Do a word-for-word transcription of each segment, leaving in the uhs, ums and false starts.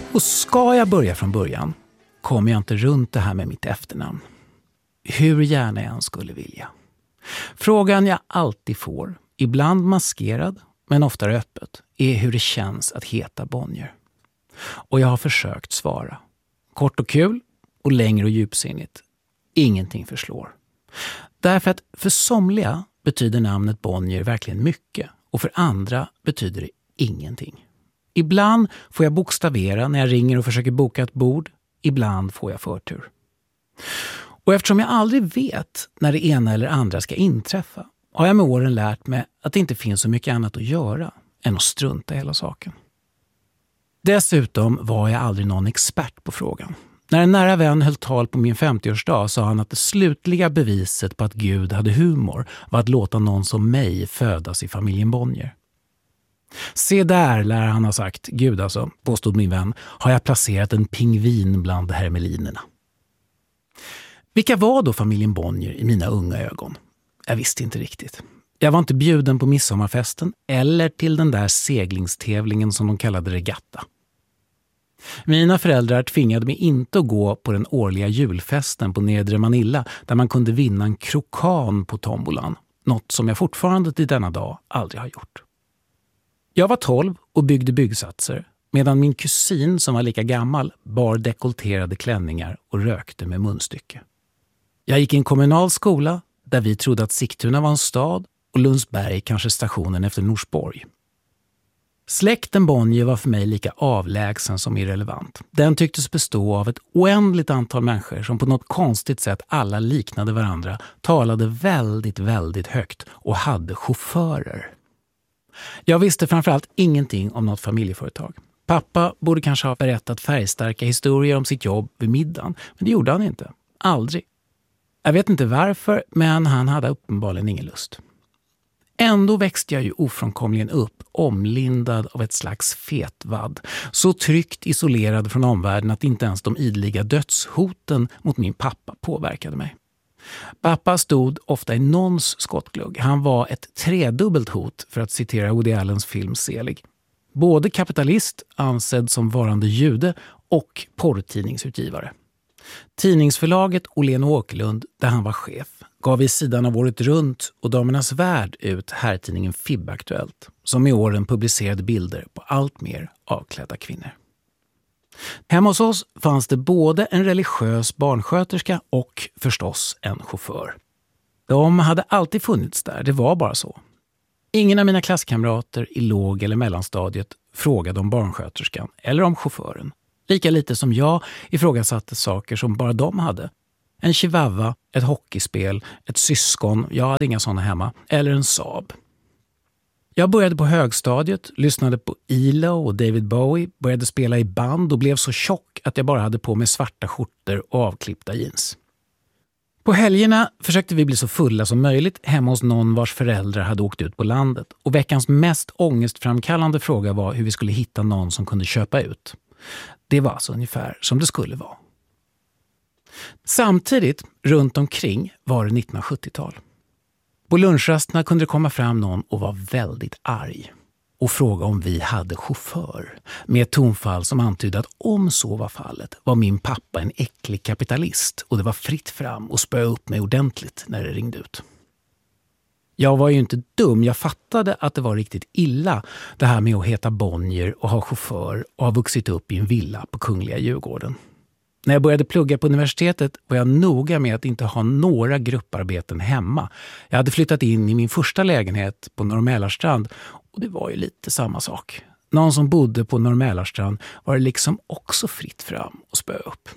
Och ska jag börja från början kommer jag inte runt det här med mitt efternamn. Hur gärna jag än skulle vilja. Frågan jag alltid får, ibland maskerad men oftare öppet, är hur det känns att heta Bonnier. Och jag har försökt svara. Kort och kul och längre och djupsinnigt. Ingenting förslår. Därför att för somliga betyder namnet Bonnier verkligen mycket och för andra betyder det ingenting. Ibland får jag bokstavera när jag ringer och försöker boka ett bord. Ibland får jag förtur. Och eftersom jag aldrig vet när det ena eller andra ska inträffa har jag med åren lärt mig att det inte finns så mycket annat att göra än att strunta i hela saken. Dessutom var jag aldrig någon expert på frågan. När en nära vän höll tal på min femtioårsdag sa han att det slutliga beviset på att Gud hade humor var att låta någon som mig födas i familjen Bonnier. Se där, lär han ha sagt, Gud alltså, påstod min vän, har jag placerat en pingvin bland hermelinerna. Vilka var då familjen Bonnier i mina unga ögon? Jag visste inte riktigt. Jag var inte bjuden på midsommarfesten eller till den där seglingstävlingen som de kallade regatta. Mina föräldrar tvingade mig inte att gå på den årliga julfesten på Nedre Manilla där man kunde vinna en krokan på tombolan, något som jag fortfarande till denna dag aldrig har gjort. Jag var tolv och byggde byggsatser medan min kusin som var lika gammal bar dekolterade klänningar och rökte med munstycke. Jag gick i en kommunal skola där vi trodde att Sigtuna var en stad och Lundsberg kanske stationen efter Norsborg. Släkten Bonnier var för mig lika avlägsen som irrelevant. Den tycktes bestå av ett oändligt antal människor som på något konstigt sätt alla liknade varandra, talade väldigt, väldigt högt och hade chaufförer. Jag visste framförallt ingenting om något familjeföretag. Pappa borde kanske ha berättat färgstarka historier om sitt jobb vid middagen, men det gjorde han inte. Aldrig. Jag vet inte varför, men han hade uppenbarligen ingen lust. Ändå växte jag ju ofrånkomligen upp, omlindad av ett slags fetvadd. Så tryggt isolerad från omvärlden att inte ens de idliga dödshoten mot min pappa påverkade mig. Pappa stod ofta i någons skottglugg. Han var ett tredubbelt hot, för att citera Woody Allens film Selig. Både kapitalist, ansedd som varande jude, och porrtidningsutgivare. Tidningsförlaget Åhlén och Åkerlund, där han var chef, gav i sidan av Året runt och Damernas Värld ut herrtidningen Fib-aktuellt, som i åren publicerade bilder på allt mer avklädda kvinnor. Hemma hos oss fanns det både en religiös barnsköterska och förstås en chaufför. De hade alltid funnits där, det var bara så. Ingen av mina klasskamrater i låg- eller mellanstadiet frågade om barnsköterskan eller om chauffören. Lika lite som jag ifrågasatte saker som bara de hade. En chihuahua, ett hockeyspel, ett syskon, jag hade inga sådana hemma, eller en Saab. Jag började på högstadiet, lyssnade på E L O och David Bowie, började spela i band och blev så tjock att jag bara hade på mig svarta skjortor och avklippta jeans. På helgerna försökte vi bli så fulla som möjligt hemma hos någon vars föräldrar hade åkt ut på landet. Och veckans mest ångestframkallande fråga var hur vi skulle hitta någon som kunde köpa ut. Det var alltså ungefär som det skulle vara. Samtidigt, runt omkring, var det nittonhundrasjuttiotal. På lunchrasterna kunde det komma fram någon och var väldigt arg. Och fråga om vi hade chaufför. Med ett tonfall som antydde att om så var fallet var min pappa en äcklig kapitalist. Och det var fritt fram och spöa upp mig ordentligt när det ringde ut. Jag var ju inte dum, jag fattade att det var riktigt illa det här med att heta Bonnier och ha chaufför och ha vuxit upp i en villa på Kungliga Djurgården. När jag började plugga på universitetet var jag noga med att inte ha några grupparbeten hemma. Jag hade flyttat in i min första lägenhet på Norr Mälarstrand och det var ju lite samma sak. Någon som bodde på Norr Mälarstrand var det liksom också fritt fram och spö upp.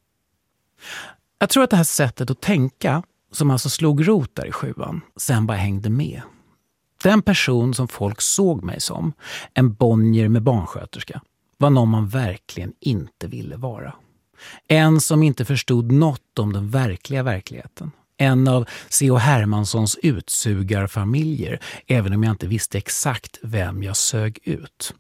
Jag tror att det här sättet att tänka, som alltså slog rot där i sjuan, sen bara hängde med. Den person som folk såg mig som, en Bonnier med barnsköterska, var någon man verkligen inte ville vara. En som inte förstod något om den verkliga verkligheten. En av C H Hermanssons utsugarfamiljer, även om jag inte visste exakt vem jag sög ut.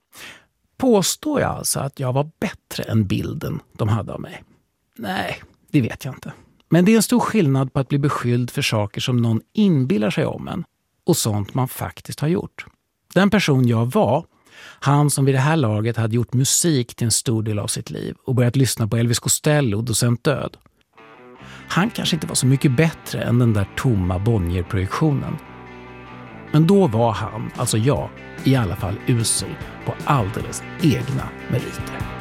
Påstår jag alltså att jag var bättre än bilden de hade av mig? Nej, det vet jag inte. Men det är en stor skillnad på att bli beskylld för saker som någon inbillar sig om en och sånt man faktiskt har gjort. Den person jag var Han som vid det här laget hade gjort musik till en stor del av sitt liv och börjat lyssna på Elvis Costello och Docent Död. Han kanske inte var så mycket bättre än den där tomma Bonnier-projektionen. Men då var han, alltså jag, i alla fall usel på alldeles egna meriter.